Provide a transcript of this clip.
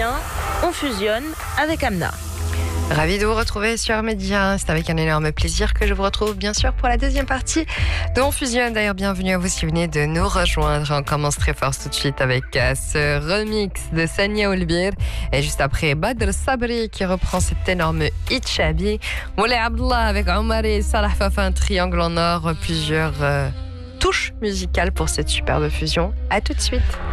vient, on fusionne avec Amna. Ravi de vous retrouver sur Média. C'est avec un énorme plaisir que je vous retrouve bien sûr pour la deuxième partie de On Fusionne. D'ailleurs, bienvenue à vous si vous venez de nous rejoindre. On commence très fort tout de suite avec ce remix de Sania Olbir. Et juste après, Badr Sabri qui reprend cet énorme hit Chabi. Moulay Abdullah avec Omar et Salah Fafa, un triangle en or, plusieurs touches musicales pour cette superbe fusion. À tout de suite.